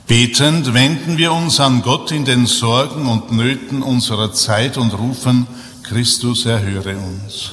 Betend wenden wir uns an Gott in den Sorgen und Nöten unserer Zeit und rufen: Christus, erhöre uns.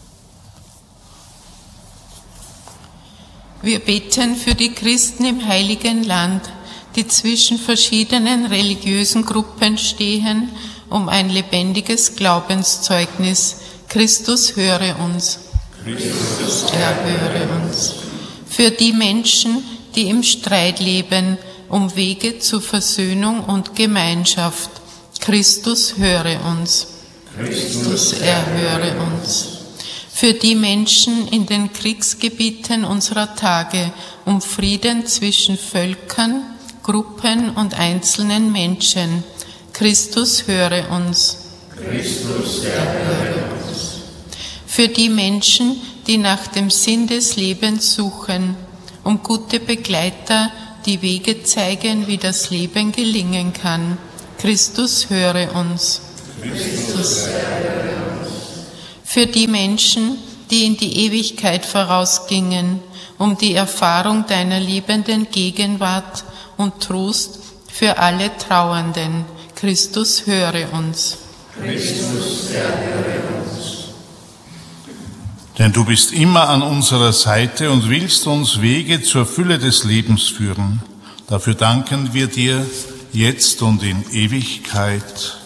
Wir beten für die Christen im Heiligen Land, die zwischen verschiedenen religiösen Gruppen stehen, um ein lebendiges Glaubenszeugnis. Christus, höre uns. Christus, erhöre uns. Für die Menschen, die im Streit leben, um Wege zur Versöhnung und Gemeinschaft. Christus, höre uns. Christus, erhöre uns. Für die Menschen in den Kriegsgebieten unserer Tage, um Frieden zwischen Völkern, Gruppen und einzelnen Menschen. Christus, höre uns. Christus, erhöre uns. Für die Menschen, die nach dem Sinn des Lebens suchen, um gute Begleiter, die Wege zeigen, wie das Leben gelingen kann. Christus, höre uns. Christus, erhöre uns. Für die Menschen, die in die Ewigkeit vorausgingen, um die Erfahrung deiner liebenden Gegenwart und Trost für alle Trauernden. Christus, höre uns. Christus, erhöre uns. Denn du bist immer an unserer Seite und willst uns Wege zur Fülle des Lebens führen. Dafür danken wir dir jetzt und in Ewigkeit.